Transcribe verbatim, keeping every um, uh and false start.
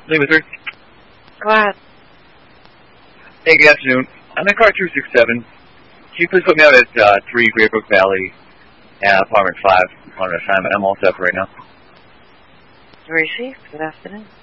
Lima three. Go ahead. Hey, good afternoon. I'm in car two six seven. Can you please put me out at uh, three Greybrook Valley, uh, apartment five on an assignment? I'm all set for right now. Receive. Good afternoon.